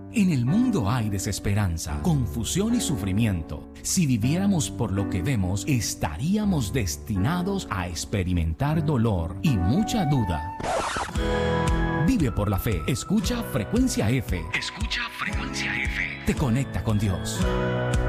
En el mundo hay desesperanza, confusión y sufrimiento. Si viviéramos por lo que vemos, estaríamos destinados a experimentar dolor y mucha duda. Vive por la fe. Escucha Frecuencia F. Escucha Frecuencia F. Te conecta con Dios.